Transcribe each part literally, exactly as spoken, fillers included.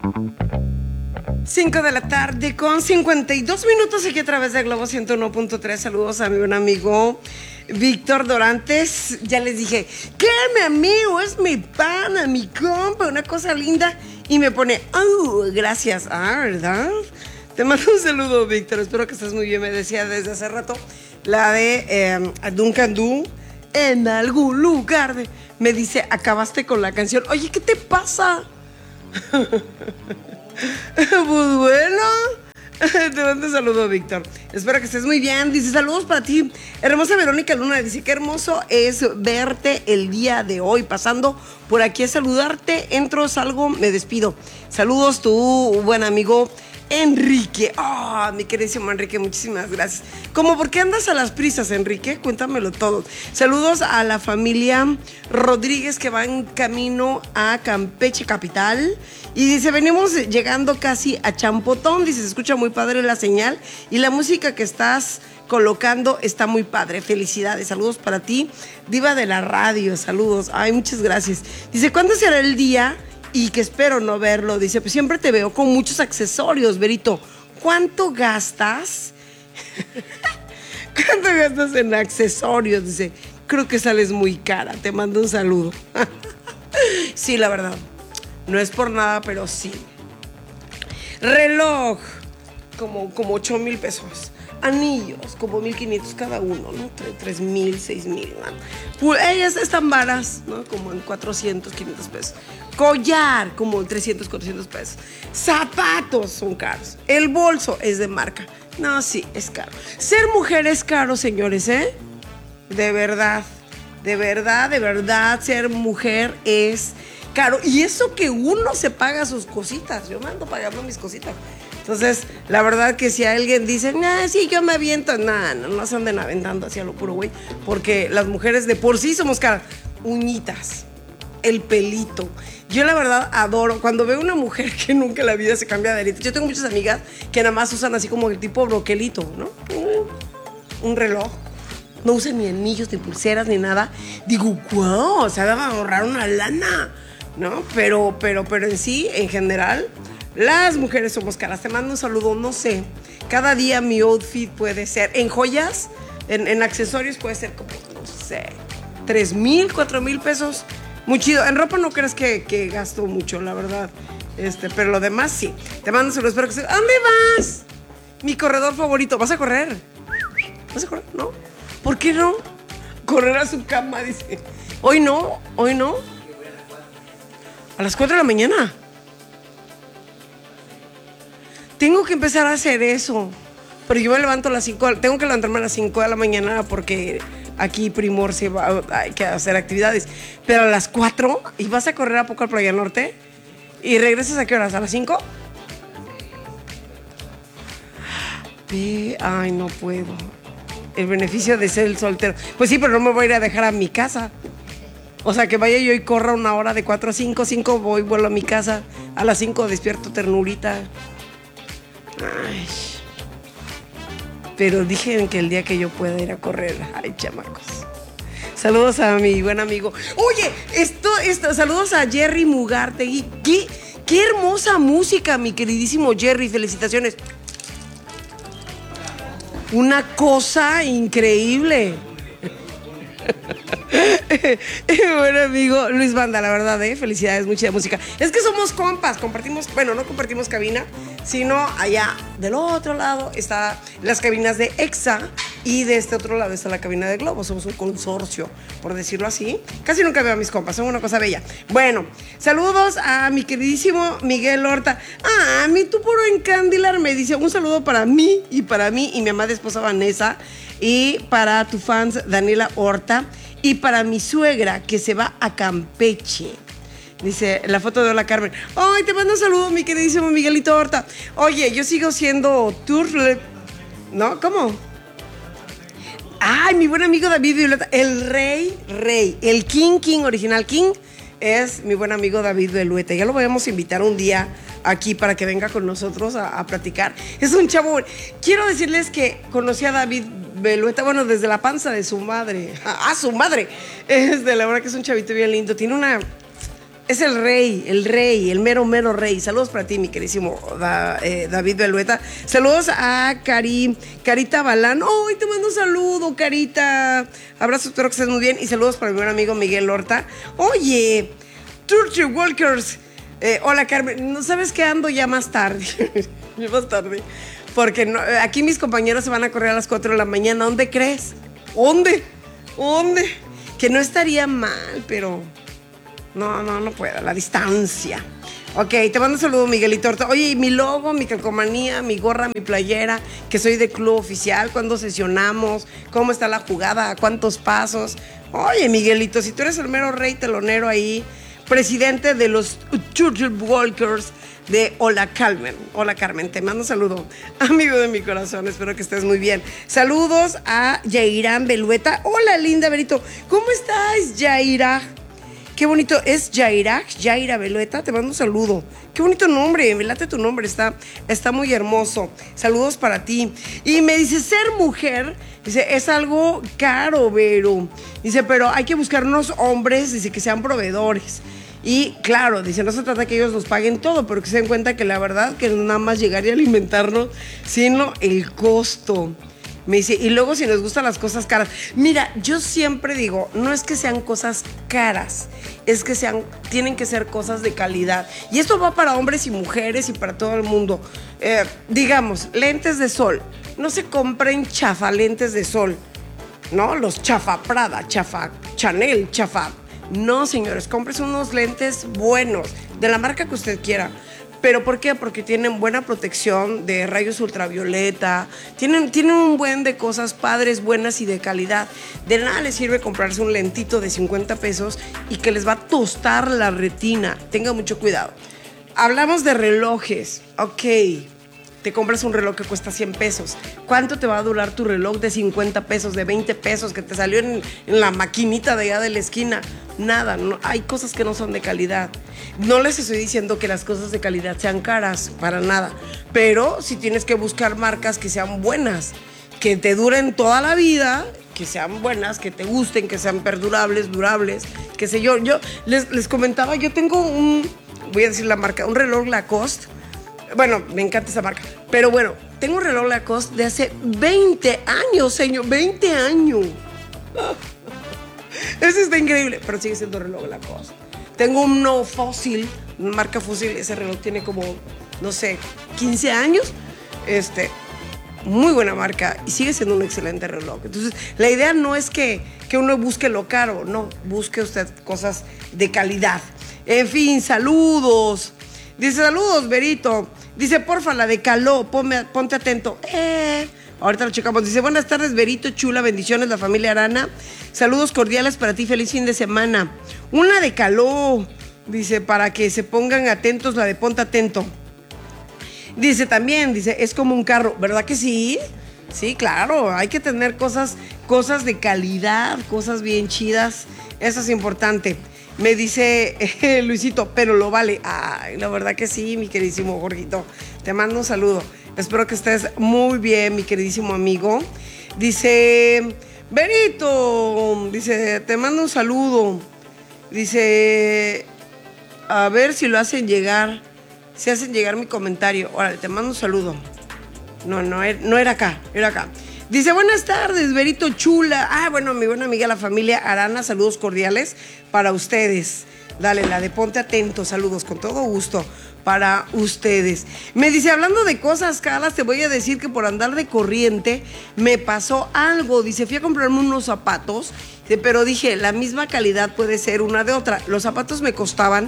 cinco de la tarde con cincuenta y dos minutos aquí a través de Globo ciento uno punto tres. Saludos a mi buen amigo Víctor Dorantes. Ya les dije que mi amigo es mi pana, mi compa, una cosa linda. Y me pone, oh, gracias. Ah, ¿verdad? Te mando un saludo, Víctor. Espero que estés muy bien. Me decía desde hace rato la de eh, Duncan Du. En algún lugar de... Me dice, acabaste con la canción. Oye, ¿qué te pasa? Pues bueno, te mando un saludo, Víctor. Espero que estés muy bien. Dice, saludos para ti, hermosa Verónica Luna. Dice, qué hermoso es verte el día de hoy. Pasando por aquí a saludarte. Entro, salgo, me despido. Saludos, tu buen amigo Enrique. Oh, mi queridísimo Enrique, muchísimas gracias. ¿Cómo por qué andas a las prisas, Enrique? Cuéntamelo todo. Saludos a la familia Rodríguez que va en camino a Campeche capital. Y dice, venimos llegando casi a Champotón. Dice, se escucha muy padre la señal y la música que estás colocando está muy padre. Felicidades, saludos para ti, diva de la radio, saludos. Ay, muchas gracias. Dice, ¿cuándo será el día? Y que espero no verlo. Dice, pues siempre te veo con muchos accesorios, Verito. ¿Cuánto gastas? ¿Cuánto gastas en accesorios? Dice, creo que sales muy cara. Te mando un saludo. Sí, la verdad. No es por nada, pero sí. Reloj, como, como ocho mil pesos. Anillos, como mil quinientos cada uno, ¿no? tres mil, seis mil, ¿no? Ellas están varas, ¿no? Como en cuatrocientos, quinientos pesos. Collar, como en trescientos, cuatrocientos pesos. Zapatos son caros. El bolso es de marca. No, sí, es caro. Ser mujer es caro, señores, ¿eh? De verdad, de verdad, de verdad, ser mujer es caro. Y eso que uno se paga sus cositas. Yo me ando pagando mis cositas. Entonces, la verdad que si alguien dice, nah, sí, yo me aviento, nah, no, no se anden aventando hacia lo puro, güey. Porque las mujeres de por sí somos caras. Uñitas, el pelito. Yo la verdad adoro cuando veo una mujer que nunca en la vida se cambia de arete. Yo tengo muchas amigas que nada más usan así como el tipo broquelito, ¿no? Un reloj. No usan ni anillos, ni pulseras, ni nada. Digo, wow, se va a ahorrar una lana, ¿no? Pero, pero, pero en sí, en general, las mujeres somos caras. Te mando un saludo, no sé. Cada día mi outfit puede ser, en joyas, en, en accesorios puede ser como, no sé, tres mil, cuatro mil pesos. Muy chido. En ropa no crees que, que gasto mucho, la verdad. Este, pero lo demás sí. Te mando un saludo, espero que se... ¿Dónde vas? Mi corredor favorito. ¿Vas a correr? ¿Vas a correr? ¿No? ¿Por qué no? Correr a su cama, dice. Hoy no, hoy no. A las cuatro de la mañana. Tengo que empezar a hacer eso. Pero yo me levanto a las cinco. Tengo que levantarme a las cinco de la mañana porque aquí Primor se va, hay que hacer actividades. Pero a las cuatro, ¿y vas a correr a poco al Playa Norte? ¿Y regresas a qué horas? ¿A las cinco? Ay, no puedo. El beneficio de ser el soltero. Pues sí, pero no me voy a ir a dejar a mi casa. O sea, que vaya yo y corra una hora de cuatro a cinco, cinco voy, vuelo a mi casa. A las cinco despierto ternurita. Ay. Pero dijeron que el día que yo pueda ir a correr. Ay, chamacos. Saludos a mi buen amigo. Oye, esto, esto, saludos a Jerry Mugartegui. Qué, qué hermosa música, mi queridísimo Jerry. Felicitaciones. Una cosa increíble. Buen amigo Luis Banda, la verdad, ¿eh? Felicidades, mucha música. Es que somos compas, compartimos, bueno, no compartimos cabina, sino allá del otro lado está las cabinas de EXA y de este otro lado está la cabina de Globo. Somos un consorcio, por decirlo así. Casi nunca veo a mis compas, son una cosa bella. Bueno, saludos a mi queridísimo Miguel Horta. Ah, a mí tú puro encandilar, me dice un saludo para mí y para mí y mi amada esposa Vanessa y para tu fans Daniela Horta. Y para mi suegra, que se va a Campeche. Dice la foto de Hola Carmen. Ay, te mando un saludo, mi queridísimo Miguelito Horta. Oye, yo sigo siendo Turle. ¿No? ¿Cómo? Ay, mi buen amigo David Violeta. El rey, rey. El King, King, original King. Es mi buen amigo David Violeta. Ya lo vamos a invitar un día aquí para que venga con nosotros a, a platicar. Es un chavo. Quiero decirles que conocí a David Violeta, bueno, desde la panza de su madre. ¡Ah, su madre! Es de la verdad que es un chavito bien lindo. Tiene una Es el rey, el rey, el mero, mero rey. Saludos para ti, mi queridísimo da, eh, David Belueta. Saludos a Cari, Carita Balán. ¡Ay, te mando un saludo, Carita! Abrazos, espero que estés muy bien. Y saludos para mi buen amigo Miguel Horta. Oye, Turtle Walkers. Eh, hola, Carmen. ¿No sabes qué? Ando ya más tarde. ya más tarde. Porque no, aquí mis compañeros se van a correr a las cuatro de la mañana. ¿Dónde crees? ¿Dónde? ¿Dónde? Que no estaría mal, pero... No, no, no puedo, la distancia. Ok, te mando un saludo, Miguelito Horta. Oye, mi logo, mi calcomanía, mi gorra, mi playera, que soy de club oficial, cuándo sesionamos, cómo está la jugada, a cuántos pasos. Oye, Miguelito, si tú eres el mero rey telonero ahí, presidente de los Turtle Walkers de Hola Carmen. Hola Carmen, te mando un saludo, amigo de mi corazón, espero que estés muy bien. Saludos a Yairán Belueta. Hola, linda Berito, ¿cómo estás, Yaira? Qué bonito, es Yaira, Yaira Belueta, te mando un saludo. Qué bonito nombre, me late tu nombre, está, está muy hermoso. Saludos para ti. Y me dice, ser mujer, dice, es algo caro, Vero. Dice, pero hay que buscar unos hombres, dice, que sean proveedores. Y claro, dice, no se trata que ellos nos paguen todo, pero que se den cuenta que la verdad que nada más llegar y alimentarnos, sino el costo. Me dice, y luego si nos gustan las cosas caras. Mira, yo siempre digo, no es que sean cosas caras, es que sean, tienen que ser cosas de calidad. Y esto va para hombres y mujeres y para todo el mundo. Eh, digamos, lentes de sol. No se compren chafa lentes de sol, ¿no? Los chafa Prada, chafa Chanel, chafa. No, señores, compres unos lentes buenos, de la marca que usted quiera. ¿Pero por qué? Porque tienen buena protección de rayos ultravioleta, tienen, tienen un buen de cosas padres, buenas y de calidad. De nada les sirve comprarse un lentito de cincuenta pesos y que les va a tostar la retina. Tenga mucho cuidado. Hablamos de relojes. Ok, te compras un reloj que cuesta cien pesos. ¿Cuánto te va a durar tu reloj de cincuenta pesos, de veinte pesos, que te salió en, en la maquinita de allá de la esquina? Nada, no, hay cosas que no son de calidad. No les estoy diciendo que las cosas de calidad sean caras, para nada. Pero sí tienes que buscar marcas que sean buenas, que te duren toda la vida, que sean buenas, que te gusten, que sean perdurables, durables, qué sé yo. Yo les, les comentaba, yo tengo un, voy a decir la marca, un reloj Lacoste. Bueno, me encanta esa marca. Pero bueno, tengo un reloj Lacoste de hace veinte años, señor. veinte años. Eso está increíble. Pero sigue siendo reloj Lacoste. Tengo uno Fossil, marca Fossil. Ese reloj tiene como, no sé, quince años. Este, muy buena marca. Y sigue siendo un excelente reloj. Entonces, la idea no es que, que uno busque lo caro. No, busque usted cosas de calidad. En fin, saludos. Dice, saludos, Berito. Dice, porfa, la de Caló, ponme, ponte atento. Eh, ahorita lo checamos. Dice, buenas tardes, Berito, chula, bendiciones, la familia Arana. Saludos cordiales para ti, feliz fin de semana. Una de Caló, dice, para que se pongan atentos, la de ponte atento. Dice también, dice, es como un carro, ¿verdad que sí? Sí, claro, hay que tener cosas, cosas de calidad, cosas bien chidas. Eso es importante. Me dice eh, Luisito, pero lo vale. Ay, la verdad que sí, mi queridísimo Jorgito. Te mando un saludo. Espero que estés muy bien, mi queridísimo amigo. Dice, Berito, dice, te mando un saludo. Dice, a ver si lo hacen llegar. Si hacen llegar mi comentario. Órale, te mando un saludo. No, no, no era acá, era acá. Dice, buenas tardes, Berito chula. Ah, bueno, mi buena amiga, la familia Arana, saludos cordiales para ustedes. Dale, la de ponte atento, saludos, con todo gusto para ustedes. Me dice, hablando de cosas caras, te voy a decir que por andar de corriente me pasó algo. Dice, fui a comprarme unos zapatos, pero dije, la misma calidad puede ser una de otra. Los zapatos me costaban...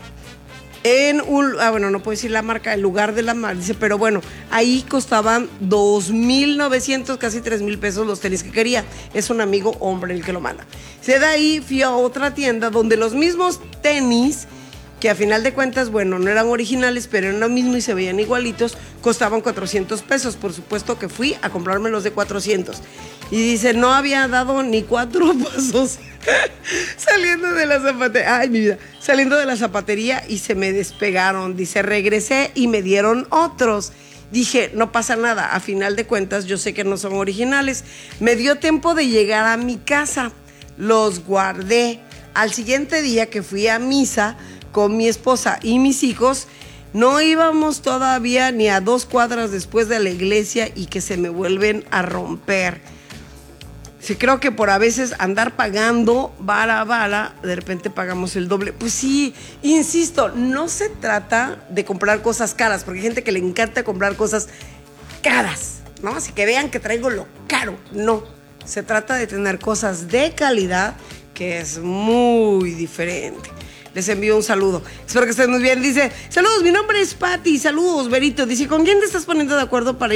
En un, ah, bueno, no puedo decir la marca, el lugar de la marca, dice, pero bueno, ahí costaban dos mil novecientos, casi tres mil pesos los tenis que quería. Es un amigo hombre el que lo manda. Se de ahí fui a otra tienda donde los mismos tenis, que a final de cuentas, bueno, no eran originales, pero eran lo mismo y se veían igualitos, costaban cuatrocientos pesos. Por supuesto que fui a comprarme los de cuatrocientos. Y dice, no había dado ni cuatro pasos saliendo de la zapatería, ay mi vida, saliendo de la zapatería y se me despegaron. Dice, regresé y me dieron otros. Dije, no pasa nada, a final de cuentas yo sé que no son originales. Me dio tiempo de llegar a mi casa, los guardé. Al siguiente día que fui a misa, con mi esposa y mis hijos, no íbamos todavía ni a dos cuadras después de la iglesia y que se me vuelven a romper. Sí, creo que por a veces andar pagando vara a vara, de repente pagamos el doble. Pues sí, insisto, no se trata de comprar cosas caras, porque hay gente que le encanta comprar cosas caras, ¿no? Así que vean que traigo lo caro. No, se trata de tener cosas de calidad, que es muy diferente. Les envío un saludo. Espero que estén muy bien. Dice, saludos, mi nombre es Patti. Saludos, Berito. Dice, ¿con quién te estás poniendo de acuerdo para